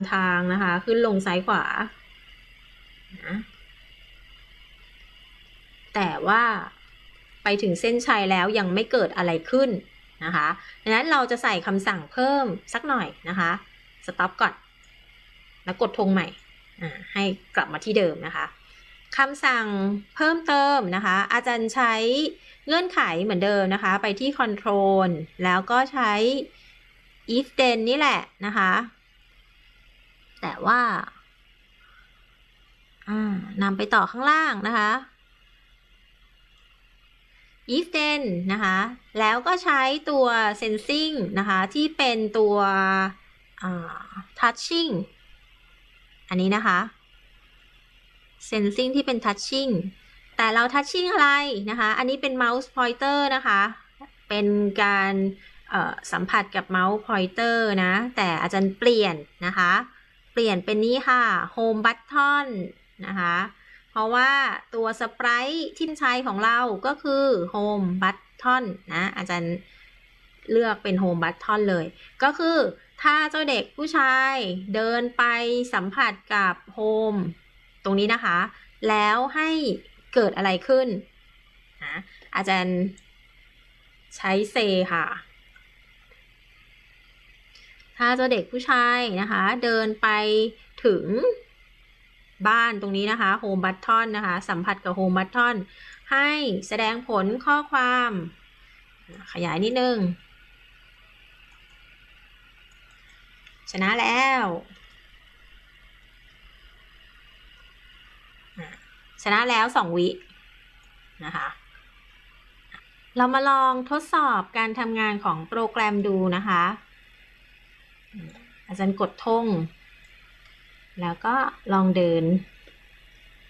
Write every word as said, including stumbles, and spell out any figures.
ทางนะคะขึ้นลงซ้ายขวานะแต่ว่าไปถึงเส้นชัยแล้วยังไม่เกิดอะไรขึ้นนะคะดังนั้นเราจะใส่คำสั่งเพิ่มสักหน่อยนะคะสต็อปก่อนแล้วกดธงใหม่ให้กลับมาที่เดิมนะคะคำสั่งเพิ่มเติมนะคะอาจารย์ใช้เงื่อนไขเหมือนเดิมนะคะไปที่ Control แล้วก็ใช้ if then นี่แหละนะคะแต่ว่านำไปต่อข้างล่างนะคะ if then นะคะแล้วก็ใช้ตัว sensing นะคะที่เป็นตัว touching อันนี้นะคะ sensing ที่เป็น touching แต่เรา touching อะไรนะคะอันนี้เป็น mouse pointer นะคะเป็นการสัมผัสกับ mouse pointer นะแต่อาจารย์เปลี่ยนนะคะเปลี่ยนเป็นนี้ค่ะ home button นะคะเพราะว่าตัวสไปรท์ที่ใช้ของเราก็คือ home button นะอาจารย์เลือกเป็น home button เลยก็คือถ้าเจ้าเด็กผู้ชายเดินไปสัมผัสกับ home ตรงนี้นะคะแล้วให้เกิดอะไรขึ้นนะอาจารย์ใช้เซค่ะถ้าเจ้าเด็กผู้ชายนะคะเดินไปถึงบ้านตรงนี้นะคะ home button นะคะสัมผัสกับ home button ให้แสดงผลข้อความขยายนิดนึงชนะแล้วชนะแล้วสองวินะคะเรามาลองทดสอบการทำงานของโปรแกรมดูนะคะอาจารย์กดธงแล้วก็ลองเดิน